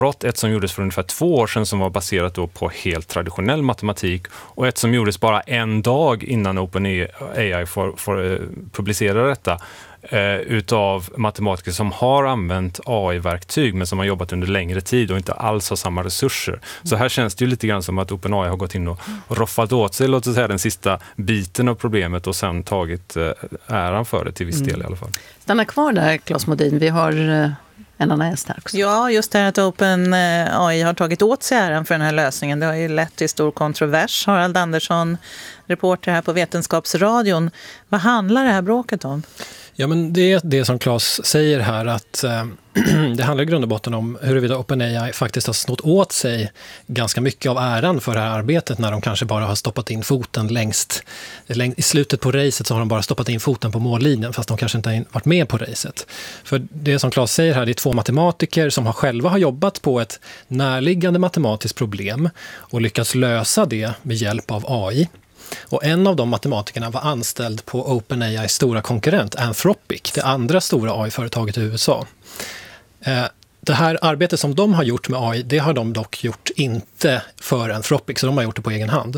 ett som gjordes för ungefär 2 år sedan som var baserat då på helt traditionell matematik och ett som gjordes bara en dag innan OpenAI får publicera detta utav matematiker som har använt AI-verktyg men som har jobbat under längre tid och inte alls har samma resurser. Så här känns det ju lite grann som att OpenAI har gått in och roffat åt sig, låt oss säga, den sista biten av problemet och sen tagit äran för det till viss del i alla fall. Stanna kvar där, Claes Modin. Vi har en annan gäst här också. Ja, just det här att OpenAI har tagit åt sig äran för den här lösningen. Det har ju lett till stor kontrovers. Harald Andersson, reporter här på Vetenskapsradion. Vad handlar det här bråket om? Ja, men det är det som Claes säger här, att det handlar i grund och botten om huruvida OpenAI faktiskt har snott åt sig ganska mycket av äran för det här arbetet när de kanske bara har stoppat in foten längst. I slutet på racet så har de bara stoppat in foten på mållinjen fast de kanske inte har varit med på racet. För det som Claes säger här, det är 2 matematiker som själva har jobbat på ett närliggande matematiskt problem och lyckats lösa det med hjälp av AI. Och en av de matematikerna var anställd på OpenAIs stora konkurrent Anthropic, det andra stora AI-företaget i USA. Det här arbetet som de har gjort med AI, det har de dock gjort inte för Anthropic, så de har gjort det på egen hand.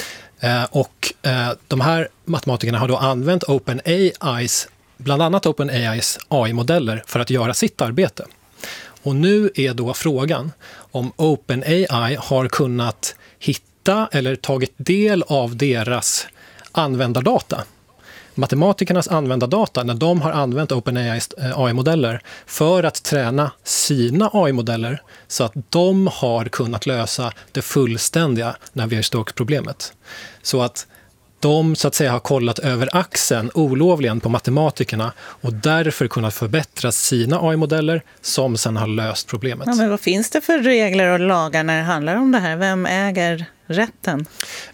De här matematikerna har då använt bland annat OpenAIs AI-modeller för att göra sitt arbete. Och nu är då frågan om OpenAI har kunnat hitta eller tagit del av deras användardata. Matematikernas användardata, när de har använt OpenAIs AI-modeller för att träna sina AI-modeller så att de har kunnat lösa det fullständiga Navier-Stokes-problemet. Så att de så att säga har kollat över axeln olovligen på matematikerna och därför kunnat förbättra sina AI-modeller som sedan har löst problemet. Ja, men vad finns det för regler och lagar när det handlar om det här? Vem äger rätten?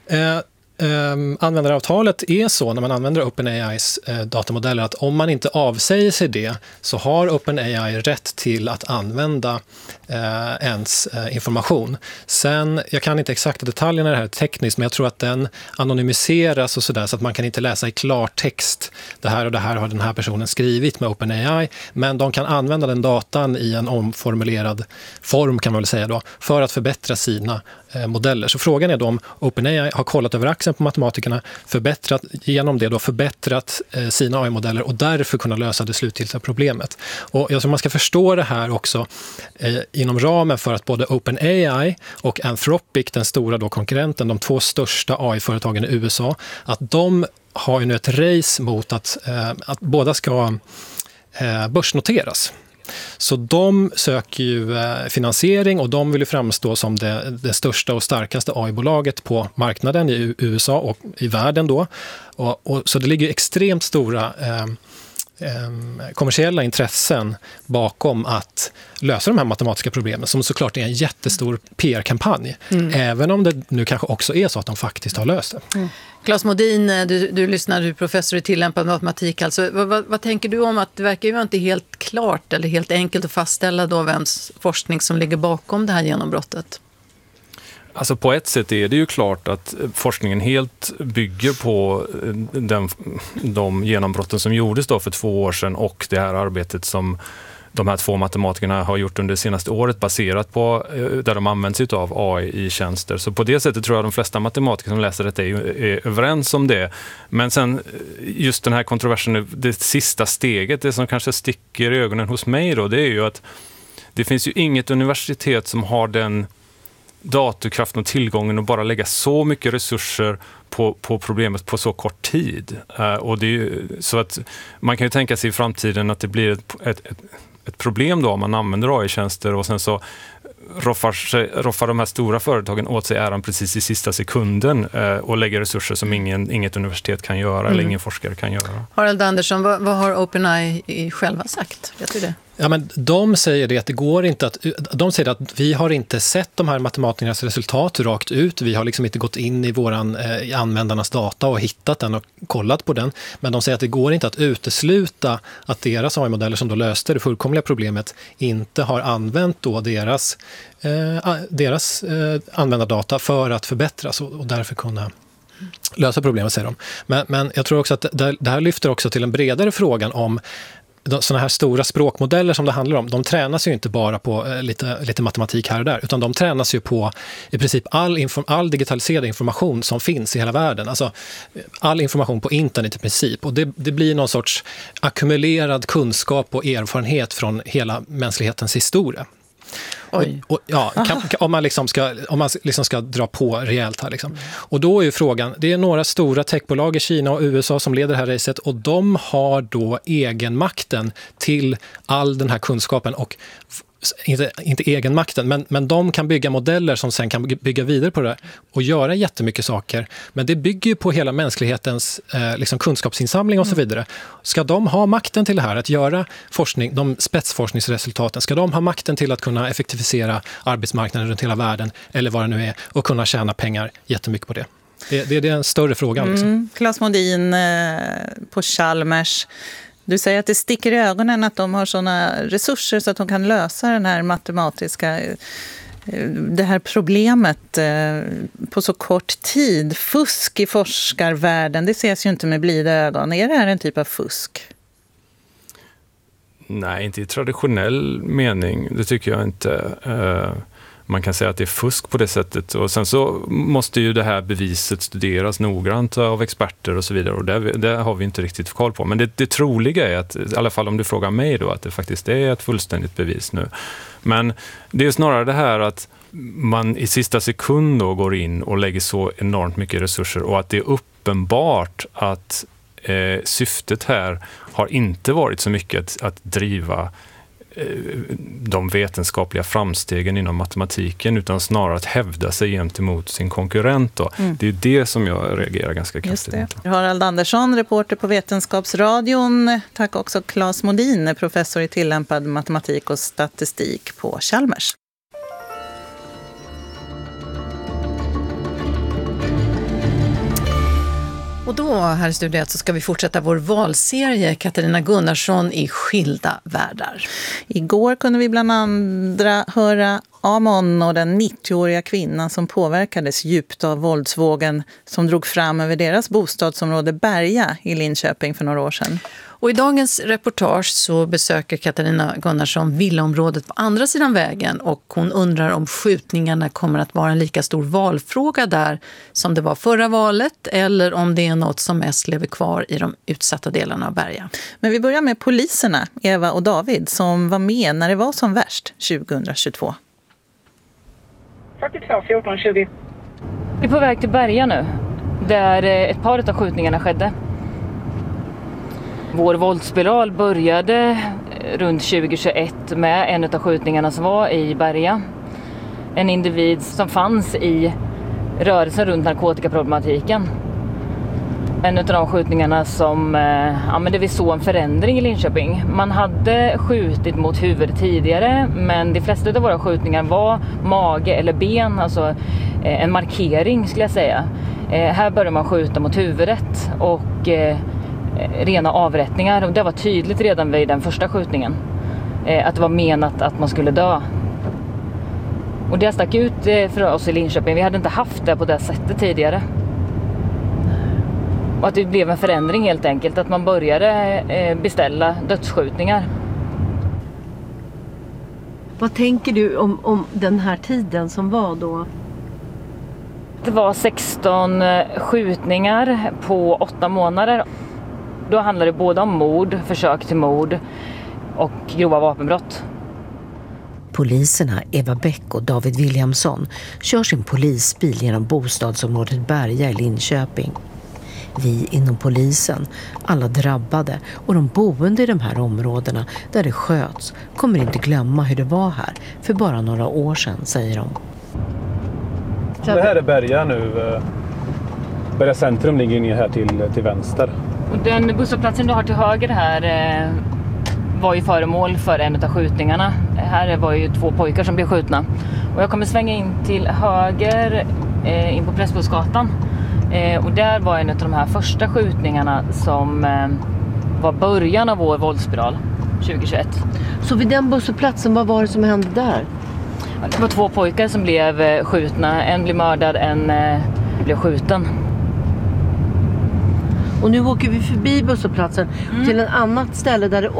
Användaravtalet är så när man använder OpenAIs datamodeller att om man inte avsäger sig det så har OpenAI rätt till att använda ens information. Sen, jag kan inte exakta detaljerna i det här tekniskt, men jag tror att den anonymiseras och sådär så att man kan inte läsa i klartext det här och det här har den här personen skrivit med OpenAI, men de kan använda den datan i en omformulerad form kan man väl säga då, för att förbättra sina modeller. Så frågan är då om OpenAI har kollat över axeln på matematikerna, förbättrat sina AI-modeller och därför kunna lösa det slutgiltiga problemet. Och jag tror man ska förstå det här också inom ramen för att både OpenAI och Anthropic, den stora då konkurrenten, de 2 största AI-företagen i USA, att de har ju nu ett race mot att båda ska börsnoteras. Så de söker ju finansiering och de vill ju framstå som det största och starkaste AI-bolaget på marknaden i USA och i världen då. Så det ligger extremt stora kommersiella intressen bakom att lösa de här matematiska problemen som såklart är en jättestor PR-kampanj. Även om det nu kanske också är så att de faktiskt har löst det. Claes Modin, du lyssnar, du är professor i tillämpad matematik. Alltså, vad tänker du om att det verkar ju inte helt klart eller helt enkelt att fastställa då vems forskning som ligger bakom det här genombrottet? Alltså på ett sätt är det ju klart att forskningen helt bygger på de genombrotten som gjordes då för 2 år sedan och det här arbetet som de här 2 matematikerna har gjort under det senaste året baserat på där de används av AI i tjänster. Så på det sättet tror jag de flesta matematiker som läser detta är överens om det. Men sen just den här kontroversen, det sista steget, det som kanske sticker i ögonen hos mig då, det är ju att det finns ju inget universitet som har den datorkraften och tillgången och bara lägga så mycket resurser på problemet på så kort tid. Och det är ju, så att man kan ju tänka sig i framtiden att det blir ett problem då om man använder AI-tjänster och sen så roffar de här stora företagen åt sig äran precis i sista sekunden och lägger resurser som inget universitet kan göra eller ingen forskare kan göra. Harald Andersson, vad har OpenAI själva sagt? Vet du det? Ja, men de säger det att det går inte att... De säger att vi har inte sett de här matematikernas resultat rakt ut. Vi har liksom inte gått in i i användarnas data och hittat den och kollat på den. Men de säger att det går inte att utesluta att deras AI-modeller som då löste det fullkomliga problemet inte har använt då deras användardata för att förbättras och därför kunna lösa problemet, säger de. Men jag tror också att det här lyfter också till en bredare frågan om sådana här stora språkmodeller som det handlar om, de tränas ju inte bara på lite matematik här och där, utan de tränas ju på i princip all digitaliserad information som finns i hela världen. Alltså all information på internet i princip. Och det blir någon sorts ackumulerad kunskap och erfarenhet från hela mänsklighetens historia. Om man ska dra på rejält här liksom. Och då är ju frågan, det är några stora techbolag i Kina och USA som leder det här racet, och de har då egenmakten till all den här kunskapen, och inte egenmakten, men de kan bygga modeller som sen kan bygga vidare på det och göra jättemycket saker. Men det bygger ju på hela mänsklighetens liksom kunskapsinsamling och så vidare. Ska de ha makten till det här, att göra forskning, de spetsforskningsresultaten, ska de ha makten till att kunna effektivisera arbetsmarknaden runt hela världen, eller vad det nu är, och kunna tjäna pengar jättemycket på det? Det är en större fråga. Liksom. Claes Modin på Chalmers. Du säger att det sticker i ögonen att de har såna resurser så att de kan lösa den här det här problemet på så kort tid. Fusk i forskarvärlden, det ses ju inte med blida ögon. Är det här en typ av fusk? Nej, inte i traditionell mening. Det tycker jag inte. Man kan säga att det är fusk på det sättet. Och sen så måste ju det här beviset studeras noggrant av experter och så vidare. Och det har vi inte riktigt koll på. Men det troliga är att, i alla fall om du frågar mig då, att det faktiskt är ett fullständigt bevis nu. Men det är snarare det här att man i sista sekund då går in och lägger så enormt mycket resurser, och att det är uppenbart att syftet här har inte varit så mycket att driva de vetenskapliga framstegen inom matematiken, utan snarare att hävda sig gentemot sin konkurrent. Då. Det är det som jag reagerar ganska kraftigt mot. Harald Andersson, reporter på Vetenskapsradion. Tack också Claes Modin, professor i tillämpad matematik och statistik på Chalmers. Och då här i studion så ska vi fortsätta vår valserie Katarina Gunnarsson i skilda världar. Igår kunde vi bland andra höra Amon och den 90-åriga kvinnan som påverkades djupt av våldsvågen som drog fram över deras bostadsområde Berga i Linköping för några år sedan. Och i dagens reportage så besöker Katarina Gunnarsson villaområdet på andra sidan vägen, och hon undrar om skjutningarna kommer att vara en lika stor valfråga där som det var förra valet, eller om det är något som mest lever kvar i de utsatta delarna av Berga. Men vi börjar med poliserna, Eva och David, som var med när det var som värst 2022. 42 14 20. Vi är på väg till Berga nu, där ett par av skjutningarna skedde. Vår våldsspiral började runt 2021 med en av skjutningarna som var i Berga. En individ som fanns i rörelsen runt narkotikaproblematiken. En av de skjutningarna som det vi såg en förändring i Linköping. Man hade skjutit mot huvudet tidigare, men de flesta av våra skjutningar var mage eller ben, alltså en markering skulle jag säga. Här började man skjuta mot huvudet och rena avrättningar, och det var tydligt redan vid den första skjutningen att det var menat att man skulle dö. Och det stack ut för oss i Linköping. Vi hade inte haft det på det sättet tidigare. Och att det blev en förändring helt enkelt, att man började beställa dödsskjutningar. Vad tänker du om den här tiden som var då? Det var 16 skjutningar på 8 månader. Då handlade det både om mord, försök till mord och grova vapenbrott. Poliserna Eva Bäck och David Williamson kör sin polisbil genom bostadsområdet Berga i Linköping. Vi inom polisen, alla drabbade och de boende i de här områdena där det sköts, kommer inte glömma hur det var här för bara några år sedan, säger de. Det här är Berga nu. Berga centrum ligger ner här till vänster. Och den busshållplatsen du har till höger här var ju föremål för en av skjutningarna. Här var ju 2 pojkar som blev skjutna. Och jag kommer svänga in till höger in på Prästbosgatan. Och där var en av de här första skjutningarna som var början av vår våldsspiral 2021. Så vid den busshållplatsen, vad var det som hände där? Det var 2 pojkar som blev skjutna. En blev mördad, en blev skjuten. Och nu åker vi förbi busshållplatsen till ett annat ställe där det